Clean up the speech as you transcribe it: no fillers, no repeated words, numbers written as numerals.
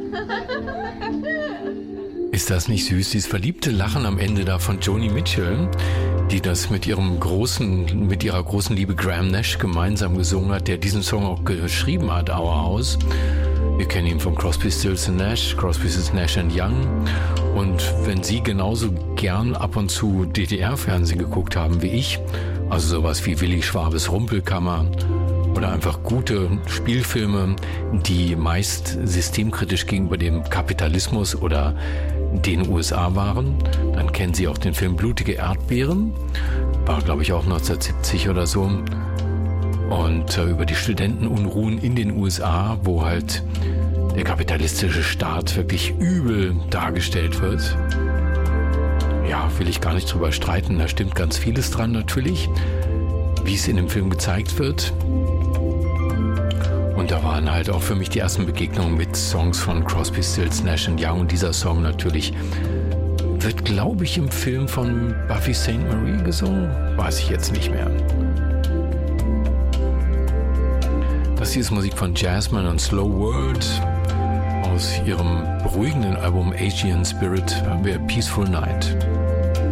Ist das nicht süß? Dieses verliebte Lachen am Ende da von Joni Mitchell, die das mit ihrer großen Liebe Graham Nash gemeinsam gesungen hat, der diesen Song auch geschrieben hat, Our House. Wir kennen ihn von Crosby, Stills Nash, Crosby, Stills Nash & Young. Und wenn Sie genauso gern ab und zu DDR-Fernsehen geguckt haben wie ich, also sowas wie Willi Schwabes Rumpelkammer oder einfach gute Spielfilme, die meist systemkritisch gegenüber dem Kapitalismus oder den USA waren, dann kennen Sie auch den Film Blutige Erdbeeren, war glaube ich auch 1970 oder so, und über die Studentenunruhen in den USA, wo halt der kapitalistische Staat wirklich übel dargestellt wird. Ja, will ich gar nicht drüber streiten, da stimmt ganz vieles dran natürlich, wie es in dem Film gezeigt wird. Und da waren halt auch für mich die ersten Begegnungen mit Songs von Crosby, Stills, Nash & Young. Und dieser Song natürlich wird, glaube ich, im Film von Buffy St. Marie gesungen. Weiß ich jetzt nicht mehr. Das hier ist Musik von Jasmine und Slow World aus ihrem beruhigenden Album Asian Spirit, Peaceful Night.